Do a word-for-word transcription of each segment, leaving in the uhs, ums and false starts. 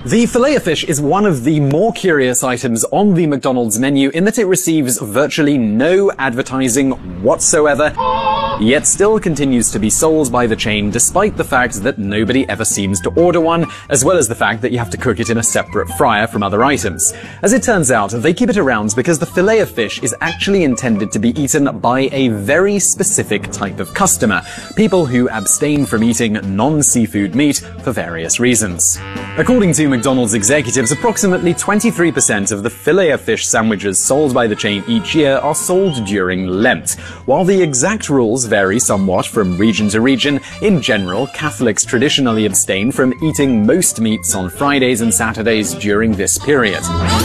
The Filet-O-Fish is one of the more curious items on the McDonald's menu in that it receives virtually no advertising whatsoever, yet still continues to be sold by the chain despite the fact that nobody ever seems to order one, as well as the fact that you have to cook it in a separate fryer from other items. As it turns out, they keep it around because the Filet-O-Fish is actually intended to be eaten by a very specific type of customer, people who abstain from eating non-seafood meat for various reasons. According to McDonald's executives, approximately twenty-three percent of the Filet-O-Fish sandwiches sold by the chain each year are sold during Lent. While the exact rules vary somewhat from region to region, in general, Catholics traditionally abstain from eating most meats on Fridays and Saturdays during this period.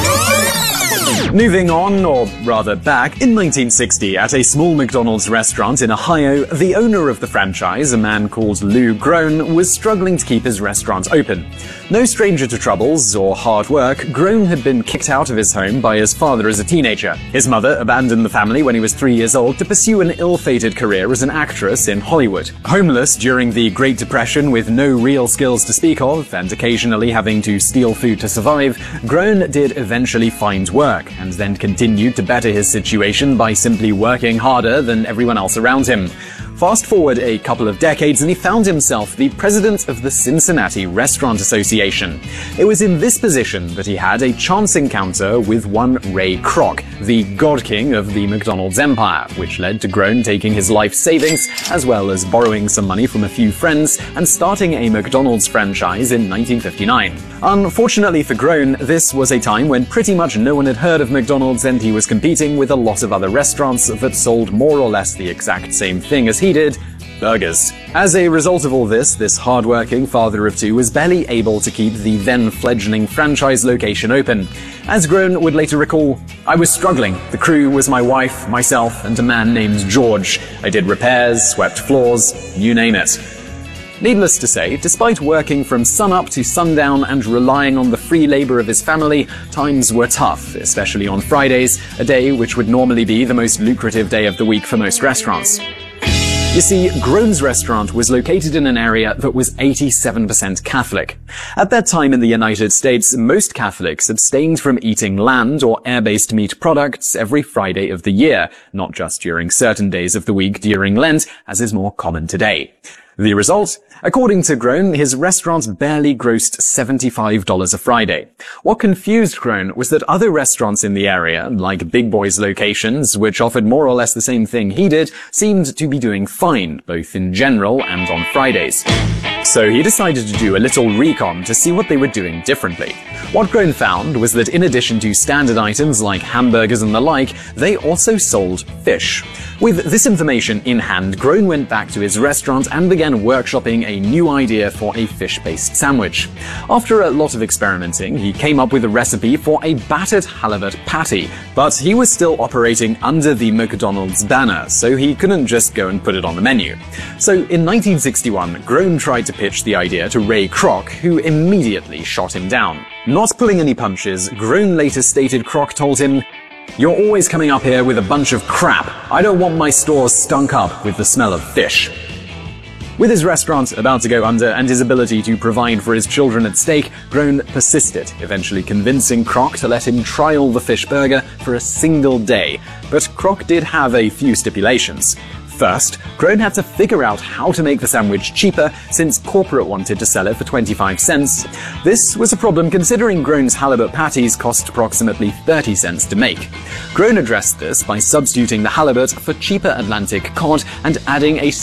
Moving on, or rather back, in nineteen sixty, at a small McDonald's restaurant in Ohio, the owner of the franchise, a man called Lou Groen, was struggling to keep his restaurant open. No stranger to troubles or hard work, Groen had been kicked out of his home by his father as a teenager. His mother abandoned the family when he was three years old to pursue an ill-fated career as an actress in Hollywood. Homeless during the Great Depression with no real skills to speak of, and occasionally having to steal food to survive, Groen did eventually find work, and then continued to better his situation by simply working harder than everyone else around him. Fast forward a couple of decades and he found himself the president of the Cincinnati Restaurant Association. It was in this position that he had a chance encounter with one Ray Kroc, the God King of the McDonald's empire, which led to Groen taking his life savings, as well as borrowing some money from a few friends, and starting a McDonald's franchise in nineteen fifty-nine. Unfortunately for Groen, this was a time when pretty much no one had heard of McDonald's and he was competing with a lot of other restaurants that sold more or less the exact same thing as he did: burgers. As a result of all this, this hard-working father of two was barely able to keep the then-fledgling franchise location open. As Groen would later recall, "I was struggling. The crew was my wife, myself, and a man named George. I did repairs, swept floors, you name it." Needless to say, despite working from sunup to sundown and relying on the free labor of his family, times were tough, especially on Fridays, a day which would normally be the most lucrative day of the week for most restaurants. You see, Groen's restaurant was located in an area that was eighty-seven percent Catholic. At that time in the United States, most Catholics abstained from eating land or air-based meat products every Friday of the year, not just during certain days of the week during Lent, as is more common today. The result? According to Groen, his restaurant barely grossed seventy-five dollars a Friday. What confused Groen was that other restaurants in the area, like Big Boy's locations, which offered more or less the same thing he did, seemed to be doing fine, both in general and on Fridays. So he decided to do a little recon to see what they were doing differently. What Groen found was that in addition to standard items like hamburgers and the like, they also sold fish. With this information in hand, Groen went back to his restaurant and began workshopping a new idea for a fish-based sandwich. After a lot of experimenting, he came up with a recipe for a battered halibut patty, but he was still operating under the McDonald's banner, so he couldn't just go and put it on the menu. So in nineteen sixty-one, Groen tried to pitch the idea to Ray Kroc, who immediately shot him down. Not pulling any punches, Groen later stated Kroc told him, "You're always coming up here with a bunch of crap. I don't want my stores stunk up with the smell of fish." With his restaurant about to go under and his ability to provide for his children at stake, Groen persisted, eventually convincing Kroc to let him trial the fish burger for a single day. But Kroc did have a few stipulations. First, Groen had to figure out how to make the sandwich cheaper, since corporate wanted to sell it for twenty-five cents. This was a problem considering Groen's halibut patties cost approximately thirty cents to make. Groen addressed this by substituting the halibut for cheaper Atlantic cod and adding a